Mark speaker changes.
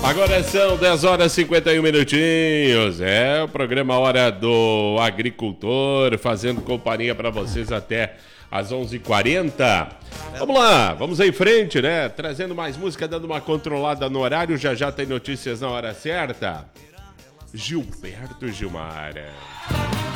Speaker 1: Agora são 10 horas e 51 minutinhos. É o programa Hora do Agricultor, fazendo companhia para vocês até às 11h40. Vamos lá, vamos em frente, né? Trazendo mais música, dando uma controlada no horário. Já já tem notícias na hora certa. Gilberto Gilmar.